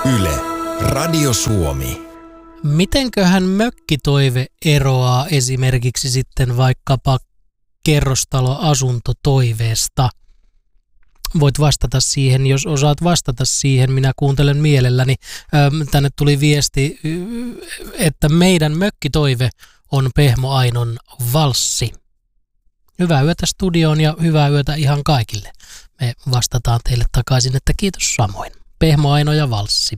Yle, Radio Suomi. Mitenköhän mökkitoive eroaa esimerkiksi sitten vaikkapa kerrostaloasuntotoiveesta? Voit vastata siihen, jos osaat vastata siihen. Minä kuuntelen mielelläni. Tänne tuli viesti, että meidän mökkitoive on Pehmo Ainon valssi. Hyvää yötä studioon ja hyvää yötä ihan kaikille. Me vastataan teille takaisin, että kiitos samoin. Pehmo Aino ja valssi.